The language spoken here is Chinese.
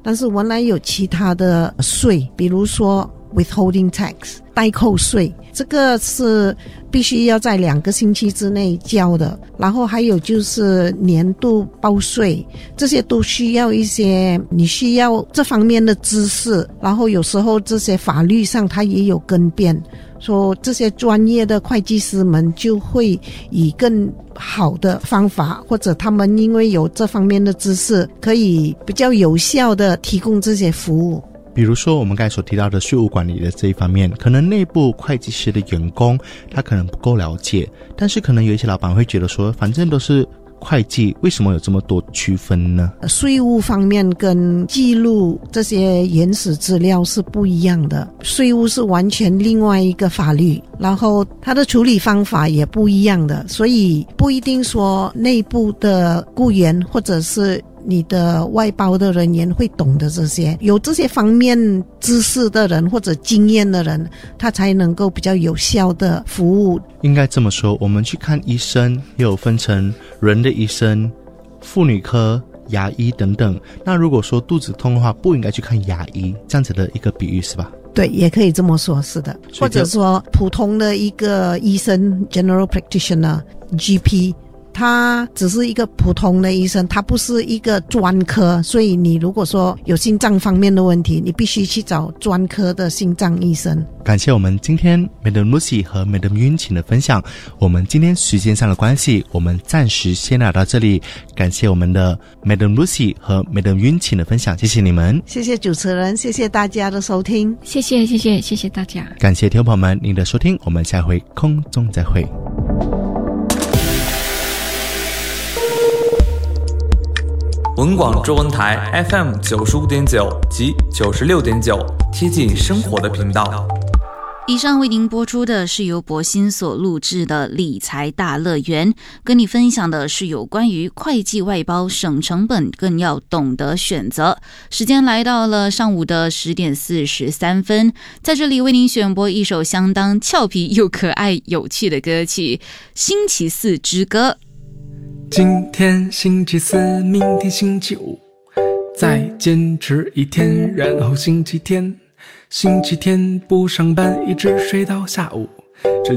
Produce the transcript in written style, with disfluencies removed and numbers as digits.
但是原来有其他的税，比如说 withholding tax 代扣税，这个是必须要在2个星期之内交的。然后还有就是年度报税，这些都需要你需要这方面的知识，然后有时候这些法律上它也有更变，说这些专业的会计师们就会以更好的方法，或者他们因为有这方面的知识，可以比较有效的提供这些服务。 比如说我们刚才所提到的税务管理的这一方面，可能内部会计师的员工他可能不够了解，但是可能有一些老板会觉得说反正都是会计，为什么有这么多区分呢？ 税务方面跟记录这些原始资料是不一样的，税务是完全另外一个法律，然后它的处理方法也不一样的，所以不一定说内部的雇员或者是你的外包的人员会懂得这些，有这些方面知识的人或者经验的人，他才能够比较有效的服务。 应该这么说，我们去看医生也有分成人的医生、妇女科、牙医等等，那如果说肚子痛的话不应该去看牙医，这样子的一个比喻是吧？ 对，也可以这么说，是的。或者说普通的一个医生 General Practitioner GP，他只是一个普通的医生，他不是一个专科，所以你如果说有心脏方面的问题，你必须去找专科的心脏医生。 感谢我们今天 Madam Lucy 和 Madam Yun Qing 的分享，我们今天时间上的关系，我们暂时先聊到这里。感谢我们的 Madam Lucy 和 Madam Yun Qing 的分享，谢谢你们。 谢谢主持人，谢谢大家的收听。 谢谢大家。 感谢听众朋友们您的收听，我们下回空中再会。 文广中文台 FM 95.9及96.9，贴近生活的频道。 以上为您播出的是由博欣所录制的理财大乐园，跟你分享的是有关于会计外包省成本更要懂得选择。时间来到了上午的10点43分，在这里为您选播一首相当俏皮又可爱有趣的歌曲《星期四之歌》。 今天星期四，明天星期五，再坚持一天，然后星期天不上班，一直睡到下午。